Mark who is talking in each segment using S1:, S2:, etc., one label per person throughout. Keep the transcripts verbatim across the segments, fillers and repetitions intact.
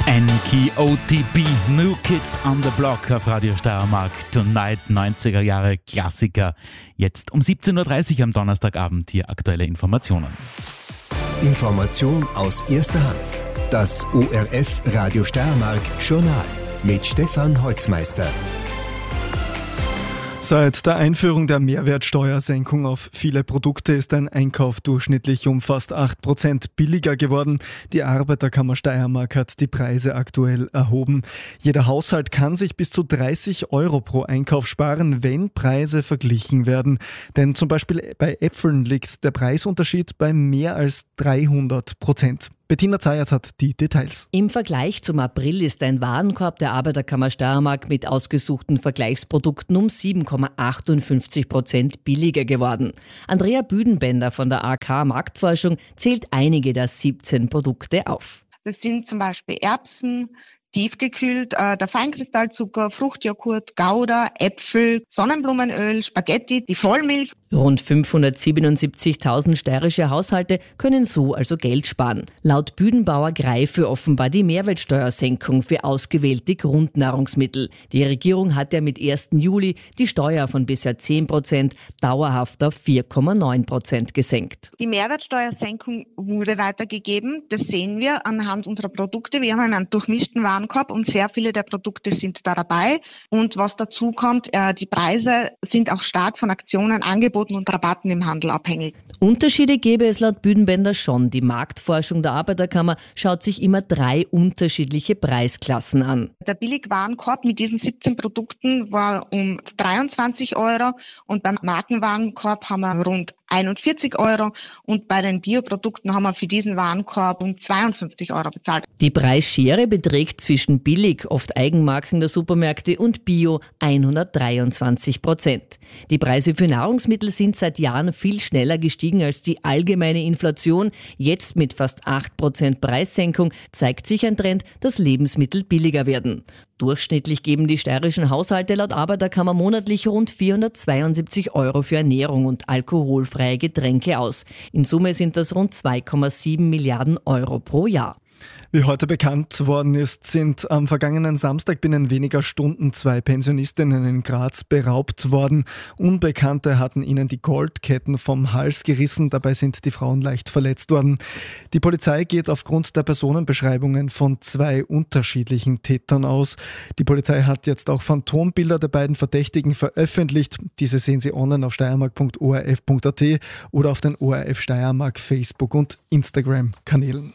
S1: N K O T B, New Kids on the Block auf Radio Steiermark. Tonight, neunziger Jahre Klassiker. Jetzt um siebzehn Uhr dreißig am Donnerstagabend hier aktuelle Informationen.
S2: Information aus erster Hand. Das O R F Radio Steiermark Journal mit Stefan Holzmeister.
S3: Seit der Einführung der Mehrwertsteuersenkung auf viele Produkte ist ein Einkauf durchschnittlich um fast acht Prozent billiger geworden. Die Arbeiterkammer Steiermark hat die Preise aktuell erhoben. Jeder Haushalt kann sich bis zu dreißig Euro pro Einkauf sparen, wenn Preise verglichen werden. Denn zum Beispiel bei Äpfeln liegt der Preisunterschied bei mehr als dreihundert Prozent. Bettina Zayas hat die Details.
S4: Im Vergleich zum April ist ein Warenkorb der Arbeiterkammer Steiermark mit ausgesuchten Vergleichsprodukten um sieben Komma achtundfünfzig Prozent billiger geworden. Andrea Büdenbender von der A K Marktforschung zählt einige der siebzehn Produkte auf.
S5: Das sind zum Beispiel Erbsen, tiefgekühlt, äh, der Feinkristallzucker, Fruchtjoghurt, Gouda, Äpfel, Sonnenblumenöl, Spaghetti, die Vollmilch.
S4: Rund fünfhundertsiebenundsiebzigtausend steirische Haushalte können so also Geld sparen. Laut Büdenbauer greife offenbar die Mehrwertsteuersenkung für ausgewählte Grundnahrungsmittel. Die Regierung hat ja mit ersten Juli die Steuer von bisher zehn Prozent dauerhaft auf vier Komma neun Prozent gesenkt.
S5: Die Mehrwertsteuersenkung wurde weitergegeben. Das sehen wir anhand unserer Produkte. Wir haben einen durchmischten Warenkorb und sehr viele der Produkte sind da dabei. Und was dazu kommt, äh, die Preise sind auch stark von Aktionen, Angeboten und Rabatten im Handel abhängig.
S4: Unterschiede gäbe es laut Büdenbender schon. Die Marktforschung der Arbeiterkammer schaut sich immer drei unterschiedliche Preisklassen an.
S5: Der Billigwarenkorb mit diesen siebzehn Produkten war um dreiundzwanzig Euro und beim Markenwarenkorb haben wir rund einundvierzig Euro und bei den Bioprodukten haben wir für diesen Warenkorb um zweiundfünfzig Euro bezahlt.
S4: Die Preisschere beträgt zwischen billig, oft Eigenmarken der Supermärkte, und Bio hundertdreiundzwanzig Prozent. Die Preise für Nahrungsmittel sind seit Jahren viel schneller gestiegen als die allgemeine Inflation. Jetzt mit fast acht Prozent Preissenkung zeigt sich ein Trend, dass Lebensmittel billiger werden. Durchschnittlich geben die steirischen Haushalte laut Arbeiterkammer monatlich rund vierhundertzweiundsiebzig Euro für Ernährung und alkoholfreie Getränke aus. In Summe sind das rund zwei Komma sieben Milliarden Euro pro Jahr.
S3: Wie heute bekannt worden ist, sind am vergangenen Samstag binnen weniger Stunden zwei Pensionistinnen in Graz beraubt worden. Unbekannte hatten ihnen die Goldketten vom Hals gerissen, dabei sind die Frauen leicht verletzt worden. Die Polizei geht aufgrund der Personenbeschreibungen von zwei unterschiedlichen Tätern aus. Die Polizei hat jetzt auch Phantombilder der beiden Verdächtigen veröffentlicht. Diese sehen Sie online auf steiermark punkt o r f punkt a t oder auf den O R F Steiermark Facebook- und Instagram-Kanälen.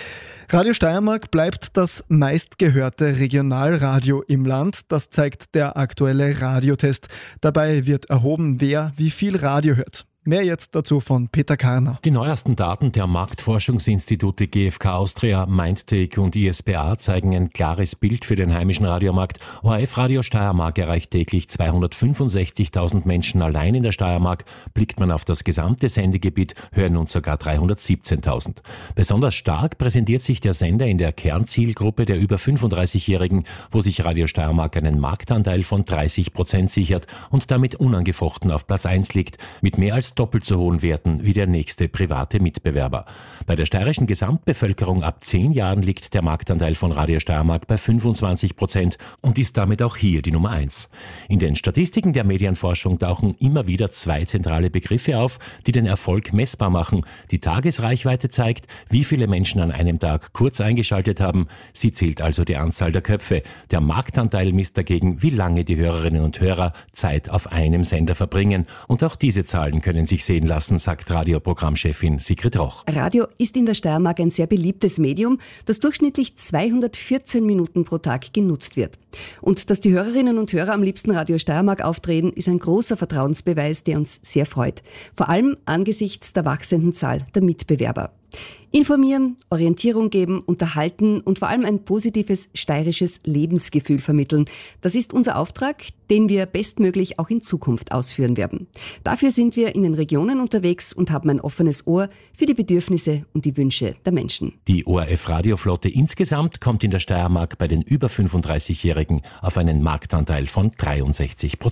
S3: Radio Steiermark bleibt das meistgehörte Regionalradio im Land. Das zeigt der aktuelle Radiotest. Dabei wird erhoben, wer wie viel Radio hört. Mehr jetzt dazu von Peter Karner.
S6: Die neuesten Daten der Marktforschungsinstitute G f K Austria, Mindtake und I S P A zeigen ein klares Bild für den heimischen Radiomarkt. O R F Radio Steiermark erreicht täglich zweihundertfünfundsechzigtausend Menschen allein in der Steiermark. Blickt man auf das gesamte Sendegebiet, hören uns sogar dreihundertsiebzehntausend. Besonders stark präsentiert sich der Sender in der Kernzielgruppe der über fünfunddreißigjährigen, wo sich Radio Steiermark einen Marktanteil von dreißig Prozent sichert und damit unangefochten auf Platz eins liegt, mit mehr als doppelt so hohen Werten wie der nächste private Mitbewerber. Bei der steirischen Gesamtbevölkerung ab zehn Jahren liegt der Marktanteil von Radio Steiermark bei fünfundzwanzig Prozent und ist damit auch hier die Nummer eins. In den Statistiken der Medienforschung tauchen immer wieder zwei zentrale Begriffe auf, die den Erfolg messbar machen. Die Tagesreichweite zeigt, wie viele Menschen an einem Tag kurz eingeschaltet haben. Sie zählt also die Anzahl der Köpfe. Der Marktanteil misst dagegen, wie lange die Hörerinnen und Hörer Zeit auf einem Sender verbringen. Und auch diese Zahlen können sich sehen lassen, sagt Radioprogrammchefin Sigrid Roch.
S7: Radio ist in der Steiermark ein sehr beliebtes Medium, das durchschnittlich zweihundertvierzehn Minuten pro Tag genutzt wird. Und dass die Hörerinnen und Hörer am liebsten Radio Steiermark auftreten, ist ein großer Vertrauensbeweis, der uns sehr freut. Vor allem angesichts der wachsenden Zahl der Mitbewerber. Informieren, Orientierung geben, unterhalten und vor allem ein positives steirisches Lebensgefühl vermitteln. Das ist unser Auftrag, den wir bestmöglich auch in Zukunft ausführen werden. Dafür sind wir in den Regionen unterwegs und haben ein offenes Ohr für die Bedürfnisse und die Wünsche der Menschen.
S6: Die O R F-Radioflotte insgesamt kommt in der Steiermark bei den über fünfunddreißigjährigen auf einen Marktanteil von dreiundsechzig Prozent.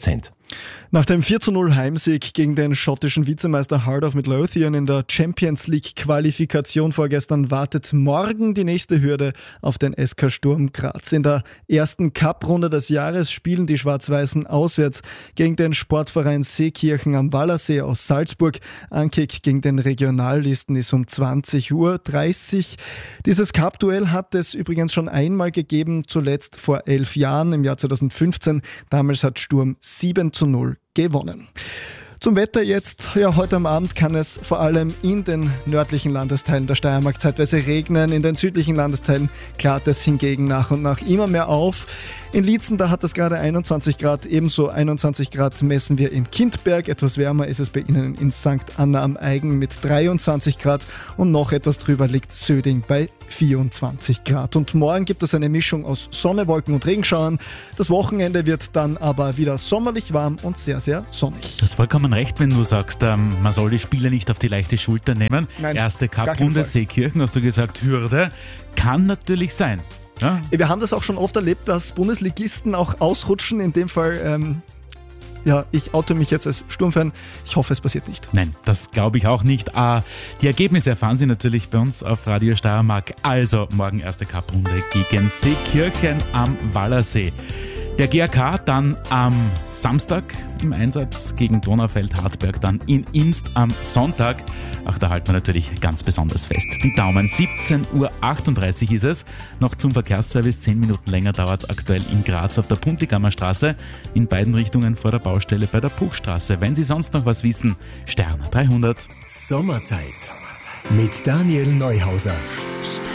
S3: Nach dem vier zu null Heimsieg gegen den schottischen Vizemeister Heart of Midlothian in der Champions League Qualifikation vorgestern wartet morgen die nächste Hürde auf den S K Sturm Graz. In der ersten Cup-Runde des Jahres spielen die Schwarz-Weißen auswärts gegen den Sportverein Seekirchen am Wallersee aus Salzburg. Ankick gegen den Regionallisten ist um zwanzig Uhr dreißig. Dieses Cup-Duell hat es übrigens schon einmal gegeben, zuletzt vor elf Jahren, im Jahr zweitausendfünfzehn. Damals hat Sturm sieben zu null gewonnen. Zum Wetter jetzt. Ja, heute am Abend kann es vor allem in den nördlichen Landesteilen der Steiermark zeitweise regnen. In den südlichen Landesteilen klart es hingegen nach und nach immer mehr auf. In Liezen, da hat es gerade einundzwanzig Grad, ebenso einundzwanzig Grad messen wir in Kindberg. Etwas wärmer ist es bei Ihnen in Sankt Anna am Eigen mit dreiundzwanzig Grad und noch etwas drüber liegt Söding bei vierundzwanzig Grad. Und morgen gibt es eine Mischung aus Sonne, Wolken und Regenschauern. Das Wochenende wird dann aber wieder sommerlich warm und sehr, sehr sonnig.
S1: Du hast vollkommen recht, wenn du sagst, ähm, man soll die Spiele nicht auf die leichte Schulter nehmen.
S3: Nein,
S1: erste Cup-Runde Seekirchen, hast du gesagt, Hürde. Kann natürlich sein. Ja.
S3: Wir haben das auch schon oft erlebt, dass Bundesligisten auch ausrutschen. In dem Fall, ähm, ja, ich oute mich jetzt als Sturmfan. Ich hoffe, es passiert nicht.
S1: Nein, das glaube ich auch nicht. Ah, die Ergebnisse erfahren Sie natürlich bei uns auf Radio Steiermark. Also morgen erste Cup-Runde gegen Seekirchen am Wallersee. Der G A K dann am Samstag im Einsatz gegen Donaufeld-Hartberg, dann in Imst am Sonntag. Auch da halten wir natürlich ganz besonders fest. Die Daumen, siebzehn Uhr achtunddreißig ist es. Noch zum Verkehrsservice, zehn Minuten länger dauert es aktuell in Graz auf der Puntigammer Straße. In beiden Richtungen vor der Baustelle bei der Puchstraße. Wenn Sie sonst noch was wissen, Stern dreihundert.
S2: Sommerzeit mit Daniel Neuhauser.